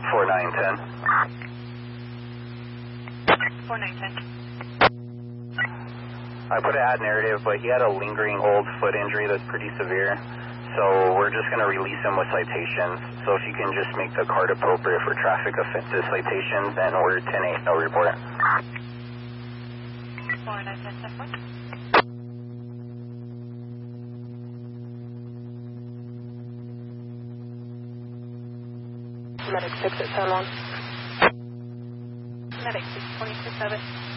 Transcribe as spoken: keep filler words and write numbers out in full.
four nine ten. four nine ten. I put an ad narrative, but he had a lingering old foot injury that's pretty severe. So we're just going to release him with citations. So if you can just make the card appropriate for traffic offenses citations and order ten eight, no report. four nine ten ten point. Medic six at San Juan. Medic six twenty-six seven.